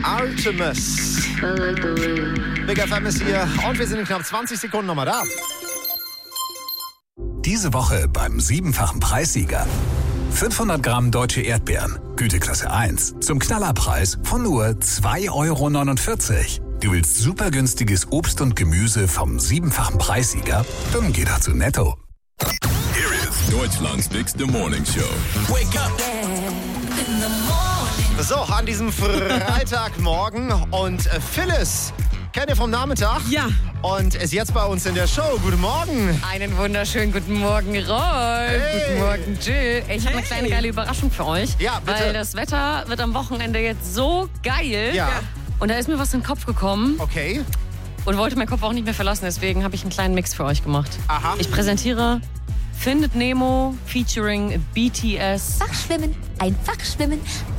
Artemis. Big FM ist hier und wir sind in knapp 20 Sekunden nochmal da. Diese Woche beim 7-fachen Preissieger. 500 Gramm deutsche Erdbeeren, Güteklasse 1, zum Knallerpreis von nur 2,49 €. Du willst super günstiges Obst und Gemüse vom 7-fachen Preissieger? Dann geh doch zu Netto. Here is Deutschland's Big Morning Show. Wake up! So, an diesem Freitagmorgen und Phyllis kennt ihr vom Nachmittag? Ja. Und ist jetzt bei uns in der Show. Guten Morgen. Einen wunderschönen guten Morgen, Rolf. Hey. Guten Morgen, Jill. Ich habe eine kleine geile Überraschung für euch. Ja, bitte. Weil das Wetter wird am Wochenende jetzt so geil. Ja. Und da ist mir was in den Kopf gekommen Okay. und wollte meinen Kopf auch nicht mehr verlassen. Deswegen habe ich einen kleinen Mix für euch gemacht. Aha. Ich präsentiere Findet Nemo featuring BTS. Fachschwimmen, einfach schwimmen,